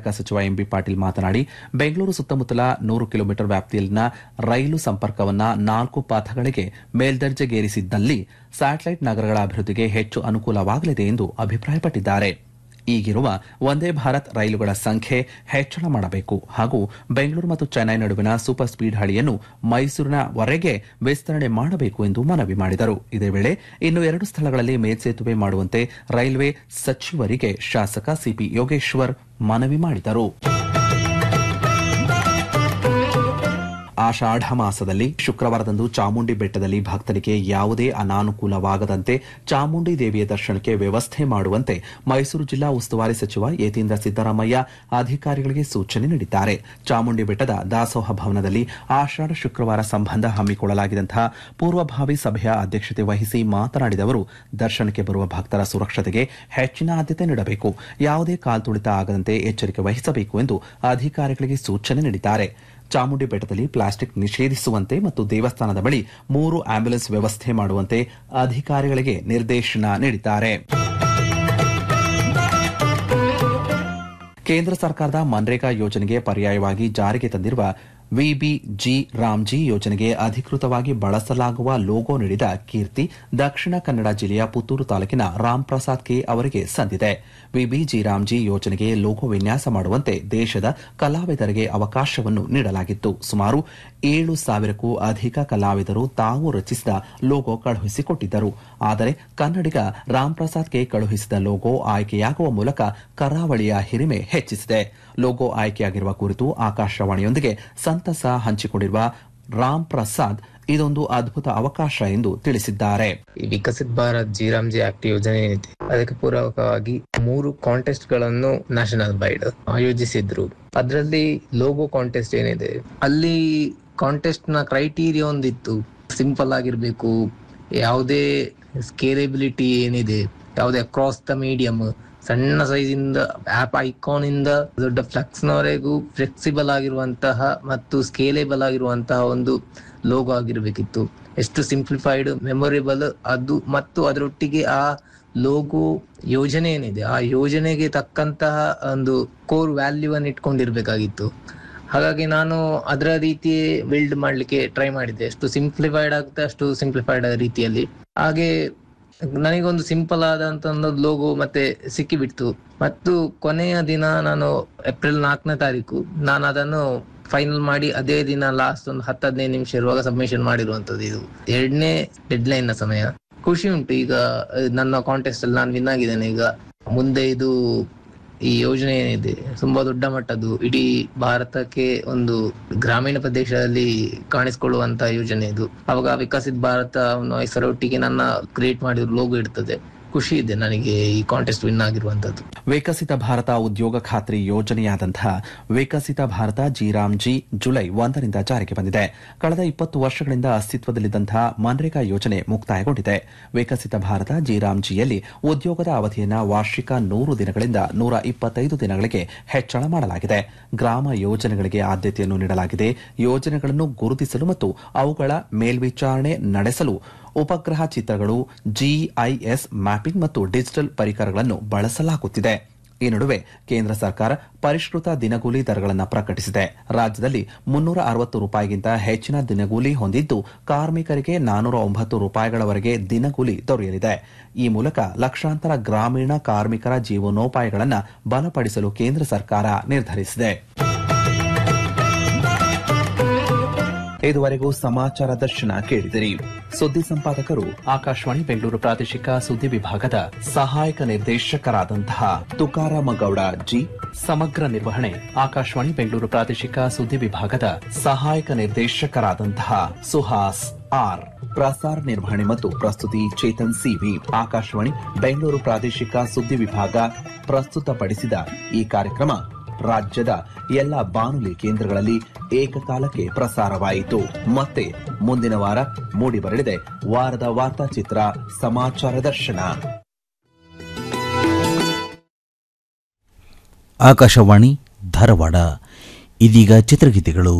ಕೈಗಾರಿಕಾ ಸಚಿವ ಎಂಬಿ ಪಾಟೀಲ್ ಮಾತನಾಡಿ, ಬೆಂಗಳೂರು ಸುತ್ತಮುತ್ತಲ 100 ಕಿಲೋಮೀಟರ್ ವ್ಯಾಪ್ತಿಯಲ್ಲಿನ ರೈಲು ಸಂಪರ್ಕವನ್ನು 4 ಪಥಗಳಿಗೆ ಮೇಲ್ದರ್ಜೆಗೇರಿಸಿದ್ದಲ್ಲಿ ಸ್ಯಾಟಲೈಟ್ ನಗರಗಳ ಅಭಿವೃದ್ಧಿಗೆ ಹೆಚ್ಚು ಅನುಕೂಲವಾಗಲಿದೆ ಎಂದು ಅಭಿಪ್ರಾಯಪಟ್ಟಿದ್ದಾರೆ. ಈಗಿರುವ ವಂದೇ ಭಾರತ್ ರೈಲುಗಳ ಸಂಖ್ಯೆ ಹೆಚ್ಚಳ ಮಾಡಬೇಕು ಹಾಗೂ ಬೆಂಗಳೂರು ಮತ್ತು ಚೆನ್ನೈ ನಡುವಿನ ಸೂಪರ್ ಸ್ಪೀಡ್ ಹಳಿಯನ್ನು ಮೈಸೂರಿನವರೆಗೆ ವಿಸ್ತರಣೆ ಮಾಡಬೇಕು ಎಂದು ಮನವಿ ಮಾಡಿದರು. ಇದೇ ವೇಳೆ ಇನ್ನು 2 ಸ್ಥಳಗಳಲ್ಲಿ ಮೇಲ್ಸೇತುವೆ ಮಾಡುವಂತೆ ರೈಲ್ವೆ ಸಚಿವರಿಗೆ ಶಾಸಕ ಸಿಪಿ ಯೋಗೇಶ್ವರ್ ಮನವಿ ಮಾಡಿದರು. ಆಷಾಢ ಮಾಸದಲ್ಲಿ ಶುಕ್ರವಾರದಂದು ಚಾಮುಂಡಿ ಬೆಟ್ಟದಲ್ಲಿ ಭಕ್ತರಿಗೆ ಯಾವುದೇ ಅನಾನುಕೂಲವಾಗದಂತೆ ಚಾಮುಂಡಿ ದೇವಿಯ ದರ್ಶನಕ್ಕೆ ವ್ಯವಸ್ಥೆ ಮಾಡುವಂತೆ ಮೈಸೂರು ಜಿಲ್ಲಾ ಉಸ್ತುವಾರಿ ಸಚಿವ ಯತೀಂದ್ರ ಸಿದ್ದರಾಮಯ್ಯ ಅಧಿಕಾರಿಗಳಿಗೆ ಸೂಚನೆ ನೀಡಿದ್ದಾರೆ. ಚಾಮುಂಡಿ ಬೆಟ್ಟದ ದಾಸೋಹ ಭವನದಲ್ಲಿ ಆಷಾಢ ಶುಕ್ರವಾರ ಸಂಬಂಧ ಹಮ್ಮಿಕೊಳ್ಳಲಾಗಿದ್ದಂತಹ ಪೂರ್ವಭಾವಿ ಸಭೆಯ ಅಧ್ಯಕ್ಷತೆ ವಹಿಸಿ ಮಾತನಾಡಿದ ಅವರು, ದರ್ಶನಕ್ಕೆ ಬರುವ ಭಕ್ತರ ಸುರಕ್ಷತೆಗೆ ಹೆಚ್ಚಿನ ಆದ್ಯತೆ ನೀಡಬೇಕು, ಯಾವುದೇ ಕಾಲ್ತುಳಿತ ಆಗದಂತೆ ಎಚ್ಚರಿಕೆ ವಹಿಸಬೇಕು ಎಂದು ಅಧಿಕಾರಿಗಳಿಗೆ ಸೂಚನೆ ನೀಡಿದ್ದಾರೆ. ಚಾಮುಂಡಿ ಬೆಟ್ಟದಲ್ಲಿ ಪ್ಲಾಸ್ಟಿಕ್ ನಿಷೇಧಿಸುವಂತೆ ಮತ್ತು ದೇವಸ್ಥಾನದ ಬಳಿ 3 ಆಂಬ್ಯುಲೆನ್ಸ್ ವ್ಯವಸ್ಥೆ ಮಾಡುವಂತೆ ಅಧಿಕಾರಿಗಳಿಗೆ ನಿರ್ದೇಶನ ನೀಡಿದ್ದಾರೆ. ಕೇಂದ್ರ ಸರ್ಕಾರದ ಮನ್ರೇಗಾ ಯೋಜನೆಗೆ ಪರ್ಯಾಯವಾಗಿ ಜಾರಿಗೆ ತಂದಿರುವ ವಿಬಿಜಿ ರಾಮ್ಜಿ ಯೋಜನೆಗೆ ಅಧಿಕೃತವಾಗಿ ಬಳಸಲಾಗುವ ಲೋಗೋ ನೀಡಿದ ಕೀರ್ತಿ ದಕ್ಷಿಣ ಕನ್ನಡ ಜಿಲ್ಲೆಯ ಪುತ್ತೂರು ತಾಲೂಕಿನ ರಾಮ್ ಪ್ರಸಾದ್ ಕೆ ಅವರಿಗೆ ಸಂದಿದೆ. ವಿಬಿಜಿ ರಾಮ್ಜಿ ಯೋಜನೆಗೆ ಲೋಗೋ ವಿನ್ಯಾಸ ಮಾಡುವಂತೆ ದೇಶದ ಕಲಾವಿದರಿಗೆ ಅವಕಾಶವನ್ನು ನೀಡಲಾಗಿತ್ತು. ಸುಮಾರು 7,000ಕ್ಕೂ ಅಧಿಕ ಕಲಾವಿದರು ತಾವು ರಚಿಸಿದ ಲೋಗೋ ಕಳುಹಿಸಿಕೊಟ್ಟಿದ್ದರು. ಆದರೆ ಕನ್ನಡಿಗ ರಾಮ್ ಪ್ರಸಾದ್ ಕೆ ಕಳುಹಿಸಿದ ಲೋಗೋ ಆಯ್ಕೆಯಾಗುವ ಮೂಲಕ ಕರಾವಳಿಯ ಹಿರಿಮೆ ಹೆಚ್ಚಿಸಿದೆ. ಲೋಗೋ ಆಯ್ಕೆಯಾಗಿರುವ ಕುರಿತು ಆಕಾಶವಾಣಿಯೊಂದಿಗೆ ಸಂತಸ ಹಂಚಿಕೊಂಡಿರುವ ರಾಮ್ ಪ್ರಸಾದ್ ಇದೊಂದು ಅದ್ಭುತ ಅವಕಾಶ ಎಂದು ತಿಳಿಸಿದ್ದಾರೆ. ವಿಕಸಿತ್ ಭಾರತ್ ಜಿರಾಮ್ಜಿ ಆಕ್ಟ್ ಯೋಜನೆ ಏನಿದೆ ಅದಕ್ಕೆ ಪೂರಕವಾಗಿ 3 ಕಾಂಟೆಸ್ಟ್ ಗಳನ್ನು ನ್ಯಾಷನಲ್ ವೈಡ್ ಆಯೋಜಿಸಿದ್ರು. ಅದರಲ್ಲಿ ಲೋಗೋ ಕಾಂಟೆಸ್ಟ್ ಏನಿದೆ ಅಲ್ಲಿ ಕಾಂಟೆಸ್ಟ್ ನ ಕ್ರೈಟೀರಿಯಾ ಒಂದಿತ್ತು. ಸಿಂಪಲ್ ಆಗಿರ್ಬೇಕು, ಯಾವುದೇ ಸ್ಕೇಲೆಬಿಲಿಟಿ ಏನಿದೆ, ಯಾವುದೇ ಅಕ್ರಾಸ್ ದ ಮೀಡಿಯಂ, ಸಣ್ಣ ಸೈಜ್ ಇಂದ ಆಪ್ ಐಕಾನ್ ಇಂದ ದೊಡ್ಡ ಫ್ಲೆಕ್ಸ್ ನವರೆಗೂ ಫ್ಲೆಕ್ಸಿಬಲ್ ಆಗಿರುವಂತಹ ಮತ್ತು ಸ್ಕೇಲೇಬಲ್ ಆಗಿರುವಂತಹ ಒಂದು ಲೋಗೋ ಆಗಿರ್ಬೇಕಿತ್ತು. ಎಷ್ಟು ಸಿಂಪ್ಲಿಫೈಡ್, ಮೆಮೊರೇಬಲ್ ಅದು, ಮತ್ತು ಅದರೊಟ್ಟಿಗೆ ಆ ಲೋಗೋ ಯೋಜನೆ ಏನಿದೆ ಆ ಯೋಜನೆಗೆ ತಕ್ಕಂತಹ ಒಂದು ಕೋರ್ ವ್ಯಾಲ್ಯೂ ಅನ್ನು ಇಟ್ಕೊಂಡಿರ್ಬೇಕಾಗಿತ್ತು. ಹಾಗಾಗಿ ನಾನು ಅದರ ರೀತಿ ಬಿಲ್ಡ್ ಮಾಡ್ಲಿಕ್ಕೆ ಟ್ರೈ ಮಾಡಿದ್ದೆ. ಎಷ್ಟು ಸಿಂಪ್ಲಿಫೈಡ್ ಆಗುತ್ತೆ ಅಷ್ಟು ಸಿಂಪ್ಲಿಫೈಡ್ ರೀತಿಯಲ್ಲಿ. ಹಾಗೆ ನನಗೊಂದು ಸಿಂಪಲ್ ಆದಂತ ಒಂದು ಲೋಗೋ ಮತ್ತೆ ಸಿಕ್ಕಿಬಿಡ್ತು. ಮತ್ತು ಕೊನೆಯ ದಿನ ನಾನು ಏಪ್ರಿಲ್ 4ನೇ ತಾರೀಕು ನಾನು ಅದನ್ನು ಫೈನಲ್ ಮಾಡಿ ಅದೇ ದಿನ ಲಾಸ್ಟ್ ಒಂದು 10-15 ನಿಮಿಷ ಇರುವಾಗ ಸಬ್ಮಿಷನ್ ಮಾಡಿರುವಂತದ್ದು. ಇದು 2ನೇ ಡೆಡ್ಲೈನ್ ನ ಸಮಯ. ಖುಷಿ ಉಂಟು. ಈಗ ನನ್ನ ಕಾಂಟೆಸ್ಟ್ ಅಲ್ಲಿ ನಾನು ವಿನ್ ಆಗಿದ್ದೇನೆ. ಈಗ ಮುಂದೆ ಇದು ಈ ಯೋಜನೆ ಏನಿದೆ ತುಂಬಾ ದೊಡ್ಡ ಮಟ್ಟದ್ದು, ಇಡೀ ಭಾರತಕ್ಕೆ ಒಂದು ಗ್ರಾಮೀಣ ಪ್ರದೇಶದಲ್ಲಿ ಕಾಣಿಸಿಕೊಳ್ಳುವಂತಹ ಯೋಜನೆ ಇದು. ಅವಾಗ ವಿಕಸಿತ್ ಭಾರತ ಹೆಸರೊಟ್ಟಿಗೆ ನನ್ನ ಕ್ರಿಯೇಟ್ ಮಾಡಿರೋ ಲೋಗೋ ಇರ್ತದೆ. ಖುಷಿ ಇದೆ ನನಗೆ ಈ ಕಾಂಟೆಸ್ಟ್ ವಿನ್ ಆಗಿರುವಂತದ್ದು. ವಿಕಸಿತ ಭಾರತ ಉದ್ಯೋಗ ಖಾತ್ರಿ ಯೋಜನೆಯಾದಂತಹ ವಿಕಸಿತ ಭಾರತ ಜಿರಾಮ್ಜಿ ಜುಲೈ 1ರಿಂದ ಜಾರಿಗೆ ಬಂದಿದೆ. ಕಳೆದ 20 ವರ್ಷಗಳಿಂದ ಅಸ್ತಿತ್ವದಲ್ಲಿದ್ದಂತಹ ಮನ್ರೇಗಾ ಯೋಜನೆ ಮುಕ್ತಾಯಗೊಂಡಿದೆ. ವಿಕಸಿತ ಭಾರತ ಜಿರಾಮ್ಜಿಯಲ್ಲಿ ಉದ್ಯೋಗದ ಅವಧಿಯನ್ನು ವಾರ್ಷಿಕ 100 ದಿನಗಳಿಂದ 125 ದಿನಗಳಿಗೆ ಹೆಚ್ಚಳ ಮಾಡಲಾಗಿದೆ. ಗ್ರಾಮ ಯೋಜನೆಗಳಿಗೆ ಆದ್ಯತೆಯನ್ನು ನೀಡಲಾಗಿದೆ. ಯೋಜನೆಗಳನ್ನು ಗುರುತಿಸಲು ಮತ್ತು ಅವುಗಳ ಮೇಲ್ವಿಚಾರಣೆ ನಡೆಸಲು ಉಪಗ್ರಹ ಚಿತ್ರಗಳು, ಜಿಐಎಸ್ ಮ್ಯಾಪಿಂಗ್ ಮತ್ತು ಡಿಜಿಟಲ್ ಪರಿಕರಗಳನ್ನು ಬಳಸಲಾಗುತ್ತಿದೆ. ಈ ನಡುವೆ ಕೇಂದ್ರ ಸರ್ಕಾರ ಪರಿಷ್ಕೃತ ದಿನಗೂಲಿ ದರಗಳನ್ನು ಪ್ರಕಟಿಸಿದೆ. ರಾಜ್ಯದಲ್ಲಿ 360 ರೂಪಾಯಿಗಿಂತ ಹೆಚ್ಚಿನ ದಿನಗೂಲಿ ಹೊಂದಿದ್ದು ಕಾರ್ಮಿಕರಿಗೆ 409 ರೂಪಾಯಿಗಳವರೆಗೆ ದಿನಗೂಲಿ ದೊರೆಯಲಿದೆ. ಈ ಮೂಲಕ ಲಕ್ಷಾಂತರ ಗ್ರಾಮೀಣ ಕಾರ್ಮಿಕರ ಜೀವನೋಪಾಯಗಳನ್ನು ಬಲಪಡಿಸಲು ಕೇಂದ್ರ ಸರ್ಕಾರ ನಿರ್ಧರಿಸಿದೆ. ಇದುವರೆಗೂ ಸಮಾಚಾರ ದರ್ಶನ ಕೇಳಿದಿರಿ. ಸುದ್ದಿ ಸಂಪಾದಕರು ಆಕಾಶವಾಣಿ ಬೆಂಗಳೂರು ಪ್ರಾದೇಶಿಕ ಸುದ್ದಿ ವಿಭಾಗದ ಸಹಾಯಕ ನಿರ್ದೇಶಕರಾದಂತಹ ತುಕಾರಾಮ ಗೌಡ ಜಿ. ಸಮಗ್ರ ನಿರ್ವಹಣೆ ಆಕಾಶವಾಣಿ ಬೆಂಗಳೂರು ಪ್ರಾದೇಶಿಕ ಸುದ್ದಿ ವಿಭಾಗದ ಸಹಾಯಕ ನಿರ್ದೇಶಕರಾದಂತಹ ಸುಹಾಸ್ ಆರ್. ಪ್ರಸಾರ ನಿರ್ವಹಣೆ ಮತ್ತು ಪ್ರಸ್ತುತಿ ಚೇತನ್ ಸಿವಿ. ಆಕಾಶವಾಣಿ ಬೆಂಗಳೂರು ಪ್ರಾದೇಶಿಕ ಸುದ್ದಿ ವಿಭಾಗ ಪ್ರಸ್ತುತಪಡಿಸಿದ ಈ ಕಾರ್ಯಕ್ರಮ ರಾಜ್ಯದ ಎಲ್ಲ ಬಾನುಲಿ ಕೇಂದ್ರಗಳಲ್ಲಿ ಏಕಕಾಲಕ್ಕೆ ಪ್ರಸಾರವಾಯಿತು. ಮತ್ತೆ ಮುಂದಿನ ವಾರ ಮೂಡಿಬರಲಿದೆ ವಾರದ ವಾರ್ತಾಚಿತ್ರ ಸಮಾಚಾರ ದರ್ಶನ. ಆಕಾಶವಾಣಿ ಧಾರವಾಡ. ಇದೀಗ ಚಿತ್ರಗೀತೆಗಳು.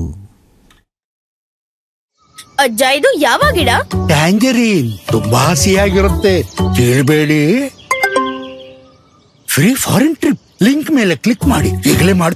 ಅಜ್ಜ, ಇದು ಯಾವ ಗಿಡ? ಟ್ಯಾಂಜರೀನ್. ತುಂಬಾ ಹಸಿಯಾಗಿರುತ್ತೆ, ಕೇಳಬೇಡಿ. ಫ್ರೀ ಫಾರಿನ್ ಟ್ರಿಪ್ ಲಿಂಕ್ ಮೇಲೆ ಕ್ಲಿಕ್ ಮಾಡಿ ಈಗಲೇ